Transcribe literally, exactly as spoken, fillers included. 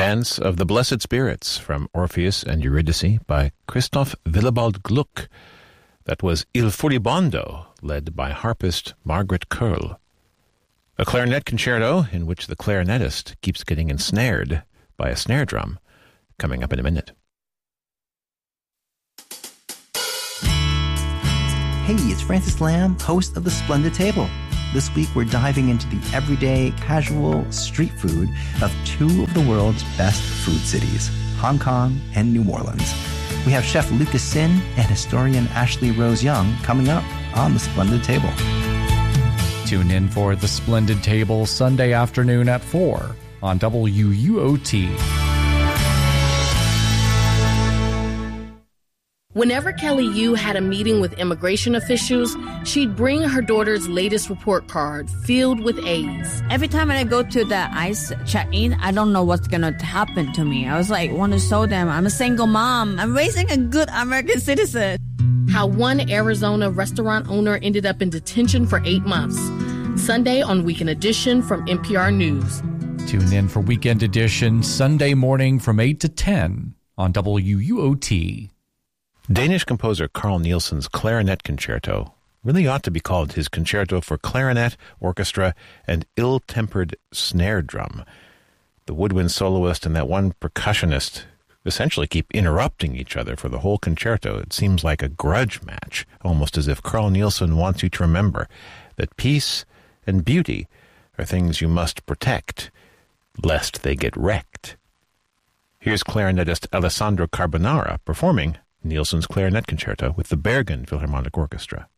Dance of the Blessed Spirits from Orpheus and Eurydice by Christoph Willibald Gluck. That was Il Furibondo, led by harpist Margaret Curl. A clarinet concerto in which the clarinetist keeps getting ensnared by a snare drum, coming up in a minute. Hey, it's Francis Lamb, host of The Splendid Table. This week we're diving into the everyday, casual street food of two of the world's best food cities, Hong Kong and New Orleans. We have Chef Lucas Sin and historian Ashley Rose Young coming up on The Splendid Table. Tune in for The Splendid Table Sunday afternoon at four on W U O T. Whenever Kelly Yu had a meeting with immigration officials, she'd bring her daughter's latest report card filled with A's. Every time I go to the ICE check-in, I don't know what's going to happen to me. I was like, want to show them I'm a single mom. I'm raising a good American citizen. How one Arizona restaurant owner ended up in detention for eight months. Sunday on Weekend Edition from N P R News. Tune in for Weekend Edition Sunday morning from eight to ten on W U O T. Danish composer Carl Nielsen's Clarinet Concerto really ought to be called his Concerto for Clarinet, Orchestra, and Ill-Tempered Snare Drum. The woodwind soloist and that one percussionist essentially keep interrupting each other for the whole concerto. It seems like a grudge match, almost as if Carl Nielsen wants you to remember that peace and beauty are things you must protect, lest they get wrecked. Here's clarinetist Alessandro Carbonara performing Nielsen's Clarinet Concerto with the Bergen Philharmonic Orchestra.